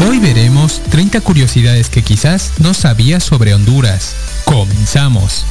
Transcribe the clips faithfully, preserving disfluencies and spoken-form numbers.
Hoy veremos treinta curiosidades que quizás no sabías sobre Honduras. Comenzamos.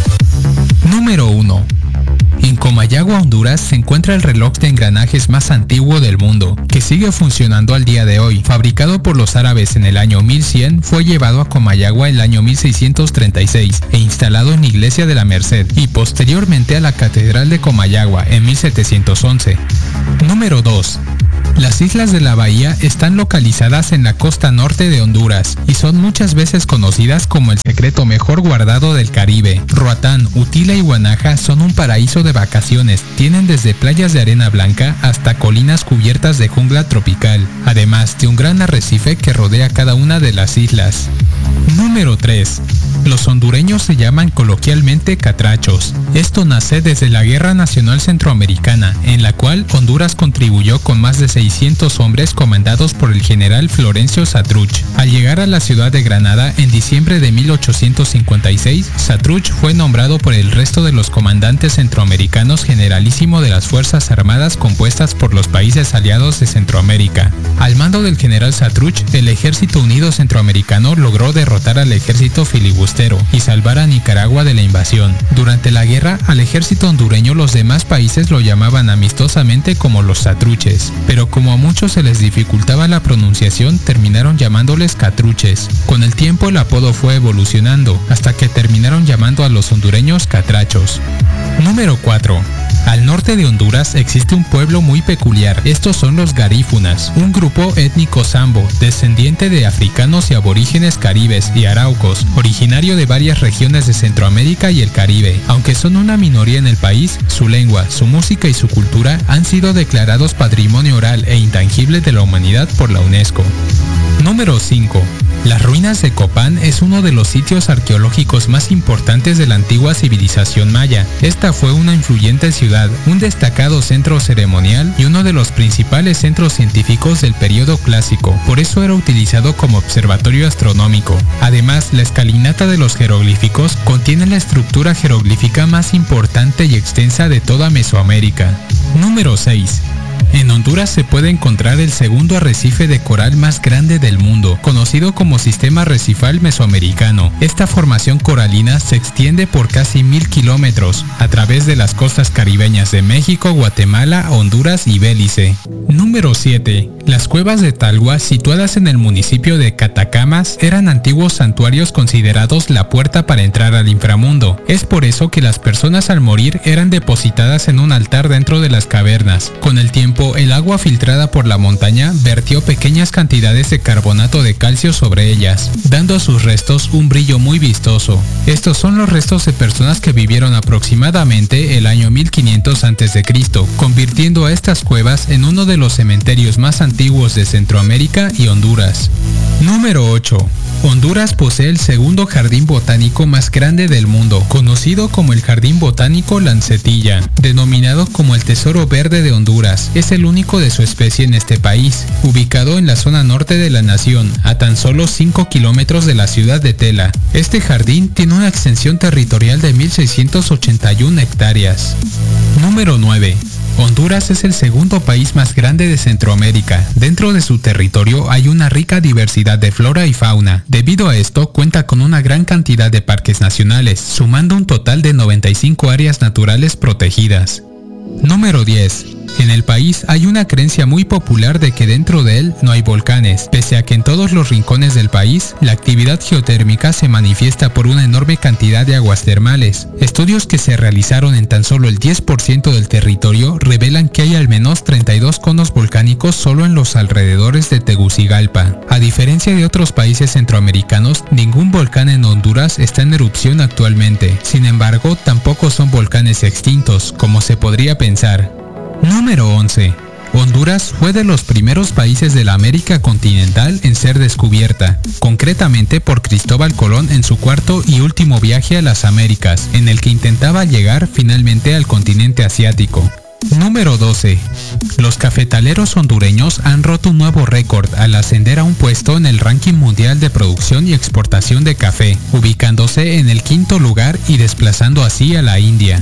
Número uno. En Comayagua, Honduras, se encuentra el reloj de engranajes más antiguo del mundo, que sigue funcionando al día de hoy. Fabricado por los árabes en el año mil cien, fue llevado a Comayagua en el año mil seiscientos treinta y seis e instalado en la Iglesia de la Merced y posteriormente a la Catedral de Comayagua en mil setecientos once. Número dos. Las islas de la bahía están localizadas en la costa norte de Honduras y son muchas veces conocidas como el secreto mejor guardado del Caribe. Roatán, Utila y Guanaja son un paraíso de vacaciones. Tienen desde playas de arena blanca hasta colinas cubiertas de jungla tropical, además de un gran arrecife que rodea cada una de las islas. Número tres. Los hondureños se llaman coloquialmente catrachos. Esto nace desde la Guerra Nacional Centroamericana, en la cual Honduras contribuyó con más de seiscientos hombres comandados por el general Florencio Satruch. Al llegar a la ciudad de Granada en diciembre de mil ochocientos cincuenta y seis, Satruch fue nombrado por el resto de los comandantes centroamericanos generalísimo de las Fuerzas Armadas compuestas por los países aliados de Centroamérica. Al mando del general Satruch, el Ejército Unido Centroamericano logró derrotar al ejército filibustero y salvar a Nicaragua de la invasión. Durante la guerra, al ejército hondureño los demás países lo llamaban amistosamente como los Satruches, pero como a muchos se les dificultaba la pronunciación, terminaron llamándoles catruches. Con el tiempo el apodo fue evolucionando, hasta que terminaron llamando a los hondureños catrachos. Número cuatro. Al norte de Honduras existe un pueblo muy peculiar. Estos son los garífunas, un grupo étnico sambo, descendiente de africanos y aborígenes caribes y araucos, originario de varias regiones de Centroamérica y el Caribe. Aunque son una minoría en el país, su lengua, su música y su cultura han sido declarados Patrimonio Oral e Intangible de la Humanidad por la UNESCO. Número cinco. Las ruinas de Copán es uno de los sitios arqueológicos más importantes de la antigua civilización maya. Esta fue una influyente ciudad, un destacado centro ceremonial y uno de los principales centros científicos del periodo clásico. Por eso era utilizado como observatorio astronómico. Además, la escalinata de los jeroglíficos contiene la estructura jeroglífica más importante y extensa de toda Mesoamérica. Número seis. En Honduras se puede encontrar el segundo arrecife de coral más grande del mundo, conocido como Sistema Arrecifal Mesoamericano. Esta formación coralina se extiende por casi mil kilómetros, a través de las costas caribeñas de México, Guatemala, Honduras y Belice. Número siete. Las cuevas de Talgua, situadas en el municipio de Catacamas, eran antiguos santuarios considerados la puerta para entrar al inframundo. Es por eso que las personas al morir eran depositadas en un altar dentro de las cavernas. Con el tiempo, el agua filtrada por la montaña vertió pequeñas cantidades de carbonato de calcio sobre ellas, dando a sus restos un brillo muy vistoso. Estos son los restos de personas que vivieron aproximadamente el año mil quinientos antes de Cristo, convirtiendo a estas cuevas en uno de los cementerios más antiguos de Centroamérica y Honduras. Número ocho. Honduras posee el segundo jardín botánico más grande del mundo, conocido como el Jardín Botánico Lancetilla, denominado como el Tesoro Verde de Honduras. Es el único de su especie en este país, ubicado en la zona norte de la nación, a tan solo cinco kilómetros de la ciudad de Tela. Este jardín tiene una extensión territorial de mil seiscientas ochenta y una hectáreas. Número nueve. Honduras es el segundo país más grande de Centroamérica. Dentro de su territorio hay una rica diversidad de flora y fauna. Debido a esto, cuenta con una gran cantidad de parques nacionales, sumando un total de noventa y cinco áreas naturales protegidas. Número diez. En el país hay una creencia muy popular de que dentro de él no hay volcanes, pese a que en todos los rincones del país la actividad geotérmica se manifiesta por una enorme cantidad de aguas termales. Estudios que se realizaron en tan solo el diez por ciento del territorio revelan que hay al menos treinta y dos conos volcánicos solo en los alrededores de Tegucigalpa. A diferencia de otros países centroamericanos, ningún volcán en Honduras está en erupción actualmente. Sin embargo, tampoco son volcanes extintos, como se podría pensar. Número once. Honduras fue de los primeros países de la América continental en ser descubierta, concretamente por Cristóbal Colón en su cuarto y último viaje a las Américas, en el que intentaba llegar finalmente al continente asiático. Número doce. Los cafetaleros hondureños han roto un nuevo récord al ascender a un puesto en el ranking mundial de producción y exportación de café, ubicándose en el quinto lugar y desplazando así a la India.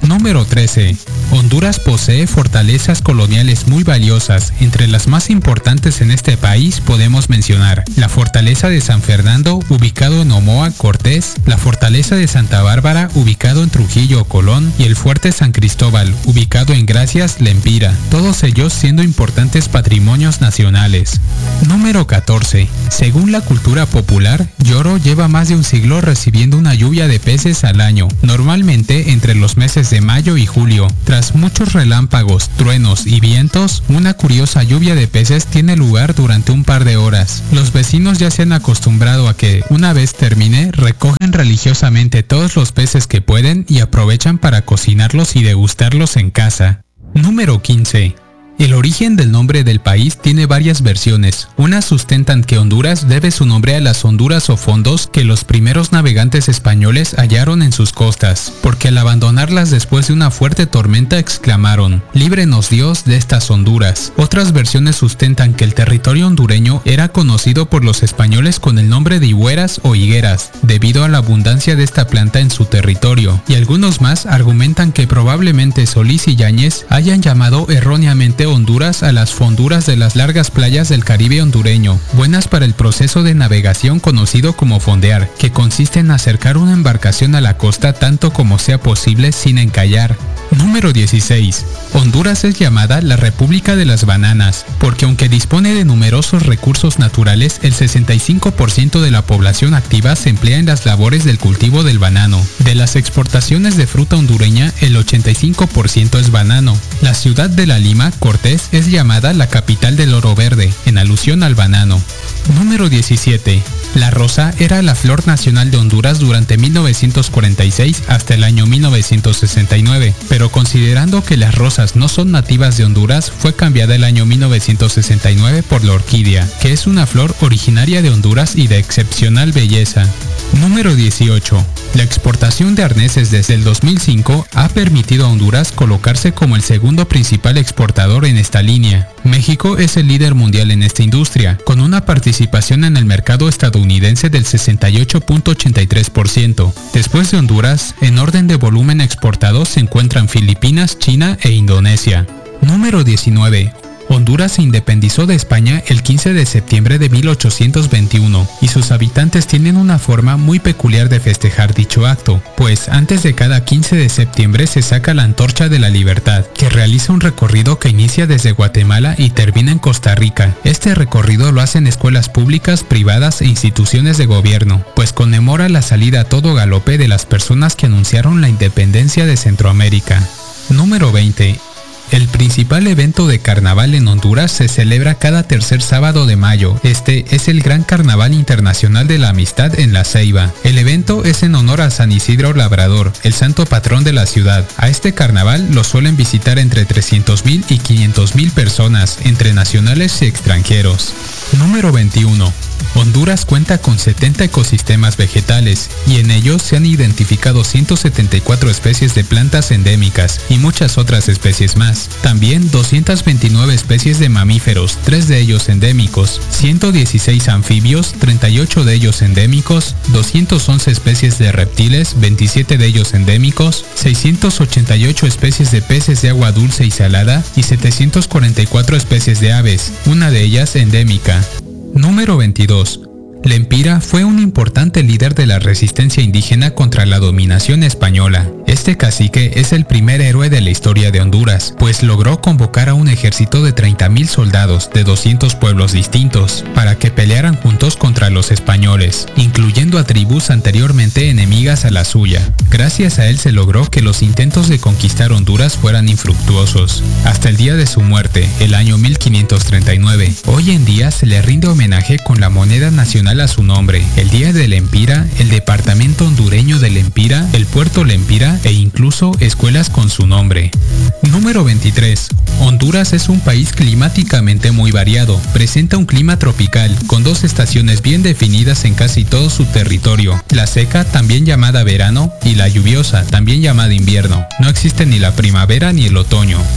Número trece. Honduras posee fortalezas coloniales muy valiosas. Entre las más importantes en este país podemos mencionar la Fortaleza de San Fernando, ubicado en Omoa, Cortés, la Fortaleza de Santa Bárbara, ubicado en Trujillo, Colón, y el Fuerte San Cristóbal, ubicado en Gracias, Lempira, todos ellos siendo importantes patrimonios nacionales. Número catorce. Según la cultura popular, Yoro lleva más de un siglo recibiendo una lluvia de peces al año, normalmente entre los meses de mayo y julio. Tras muchos relámpagos, truenos y vientos, una curiosa lluvia de peces tiene lugar durante un par de horas. Los vecinos ya se han acostumbrado a que, una vez termine, recogen religiosamente todos los peces que pueden y aprovechan para cocinarlos y degustarlos en casa. Número quince. El origen del nombre del país tiene varias versiones. Unas sustentan que Honduras debe su nombre a las honduras o fondos que los primeros navegantes españoles hallaron en sus costas, porque al abandonarlas después de una fuerte tormenta exclamaron: «Líbrenos Dios de estas Honduras». Otras versiones sustentan que el territorio hondureño era conocido por los españoles con el nombre de higueras o higueras, debido a la abundancia de esta planta en su territorio, y algunos más argumentan que probablemente Solís y Yáñez hayan llamado erróneamente Honduras a las fonduras de las largas playas del Caribe hondureño, buenas para el proceso de navegación conocido como fondear, que consiste en acercar una embarcación a la costa tanto como sea posible sin encallar. Número dieciséis. Honduras es llamada la República de las Bananas, porque aunque dispone de numerosos recursos naturales, el sesenta y cinco por ciento de la población activa se emplea en las labores del cultivo del banano. De las exportaciones de fruta hondureña, el ochenta y cinco por ciento es banano. La ciudad de La Lima, Cortés, es llamada la capital del oro verde, en alusión al banano. Número diecisiete. La rosa era la flor nacional de Honduras durante mil novecientos cuarenta y seis hasta el año mil novecientos sesenta y nueve, pero considerando que las rosas no son nativas de Honduras, fue cambiada el año mil novecientos sesenta y nueve por la orquídea, que es una flor originaria de Honduras y de excepcional belleza. Número dieciocho. La exportación de arneses desde el dos mil cinco ha permitido a Honduras colocarse como el segundo principal exportador en esta línea. México es el líder mundial en esta industria, con una participación en el mercado estadounidense del sesenta y ocho punto ochenta y tres por ciento. Después de Honduras, en orden de volumen exportado se encuentran Filipinas, China e Indonesia. Número diecinueve. Honduras se independizó de España el quince de septiembre de mil ochocientos veintiuno y sus habitantes tienen una forma muy peculiar de festejar dicho acto, pues antes de cada quince de septiembre se saca la Antorcha de la Libertad, que realiza un recorrido que inicia desde Guatemala y termina en Costa Rica. Este recorrido lo hacen escuelas públicas, privadas e instituciones de gobierno, pues conmemora la salida a todo galope de las personas que anunciaron la independencia de Centroamérica. Número veinte. El principal evento de carnaval en Honduras se celebra cada tercer sábado de mayo. Este es el Gran Carnaval Internacional de la Amistad en La Ceiba. El evento es en honor a San Isidro Labrador, el santo patrón de la ciudad. A este carnaval lo suelen visitar entre trescientos mil y quinientos mil personas, entre nacionales y extranjeros. Número veintiuno. Honduras cuenta con setenta ecosistemas vegetales y en ellos se han identificado ciento setenta y cuatro especies de plantas endémicas y muchas otras especies más. También doscientas veintinueve especies de mamíferos, tres de ellos endémicos, ciento dieciséis anfibios, treinta y ocho de ellos endémicos, doscientas once especies de reptiles, veintisiete de ellos endémicos, seiscientas ochenta y ocho especies de peces de agua dulce y salada y setecientas cuarenta y cuatro especies de aves, una de ellas endémica. Número veintidós. Lempira fue un importante líder de la resistencia indígena contra la dominación española. Este cacique es el primer héroe de la historia de Honduras, pues logró convocar a un ejército de treinta mil soldados de doscientos pueblos distintos para que pelearan juntos contra los españoles, incluyendo a tribus anteriormente enemigas a la suya. Gracias a él se logró que los intentos de conquistar Honduras fueran infructuosos, hasta el día de su muerte, el año mil quinientos treinta y nueve. Hoy en día se le rinde homenaje con la moneda nacional a su nombre, el Día de Lempira, el departamento hondureño de Lempira, el puerto Lempira e incluso escuelas con su nombre. Número veintitrés. Honduras es un país climáticamente muy variado. Presenta un clima tropical, con dos estaciones bien definidas en casi todo su territorio. La seca, también llamada verano, y la lluviosa, también llamada invierno. No existe ni la primavera ni el otoño.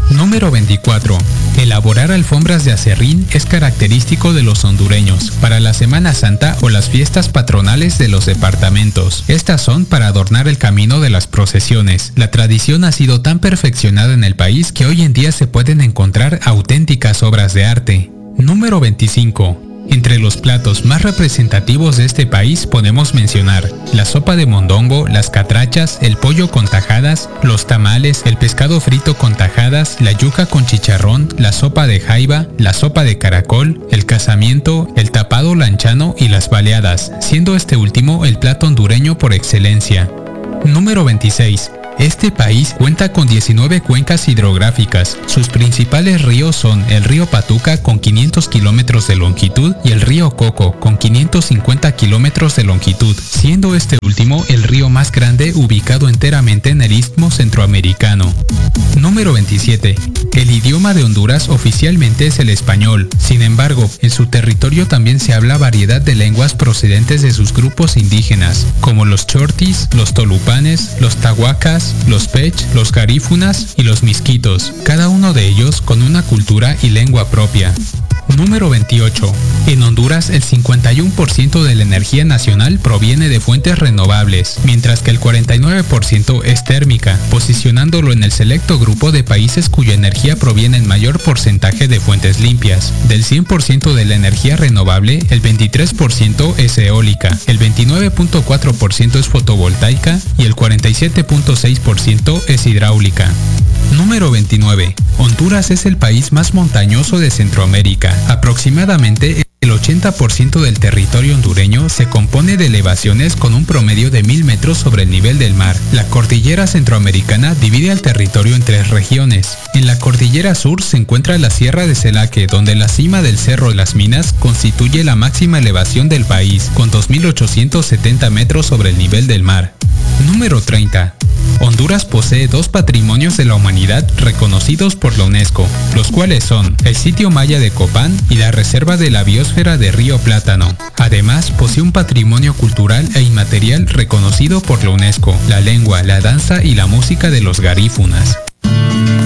Número veinticuatro. Elaborar alfombras de acerrín es característico de los hondureños para la Semana Santa o las fiestas patronales de los departamentos. Estas son para adornar el camino de las procesiones. La tradición ha sido tan perfeccionada en el país que hoy en día se pueden encontrar auténticas obras de arte. Número veinticinco. Entre los platos más representativos de este país podemos mencionar la sopa de mondongo, las catrachas, el pollo con tajadas, los tamales, el pescado frito con tajadas, la yuca con chicharrón, la sopa de jaiba, la sopa de caracol, el casamiento, el tapado lanchano y las baleadas, siendo este último el plato hondureño por excelencia. Número veintiséis. Este país cuenta con diecinueve cuencas hidrográficas. Sus principales ríos son el río Patuca con quinientos kilómetros de longitud y el río Coco con quinientos cincuenta kilómetros de longitud, siendo este último el río más grande ubicado enteramente en el Istmo Centroamericano. Número veintisiete. El idioma de Honduras oficialmente es el español. Sin embargo, en su territorio también se habla variedad de lenguas procedentes de sus grupos indígenas, como los chortis, los tolupanes, los tahuacas, los pech, los garífunas y los misquitos, cada uno de ellos con una cultura y lengua propia. Número veintiocho. En Honduras el cincuenta y uno por ciento de la energía nacional proviene de fuentes renovables, mientras que el cuarenta y nueve por ciento es térmica, posicionándolo en el selecto grupo de países cuya energía proviene en mayor porcentaje de fuentes limpias. Del cien por ciento de la energía renovable, el veintitrés por ciento es eólica, el veintinueve punto cuatro por ciento es fotovoltaica y el cuarenta y siete punto seis por ciento es hidráulica. Número veintinueve. Honduras es el país más montañoso de Centroamérica. Aproximadamente el ochenta por ciento del territorio hondureño se compone de elevaciones con un promedio de mil metros sobre el nivel del mar. La cordillera centroamericana divide al territorio en tres regiones. En la cordillera sur se encuentra la Sierra de Celaque, donde la cima del Cerro de las Minas constituye la máxima elevación del país, con dos mil ochocientos setenta metros sobre el nivel del mar. Número treinta. Honduras posee dos patrimonios de la humanidad reconocidos por la UNESCO, los cuales son el sitio maya de Copán y la reserva de la biosfera de Río Plátano. Además, posee un patrimonio cultural e inmaterial reconocido por la UNESCO, la lengua, la danza y la música de los garífunas.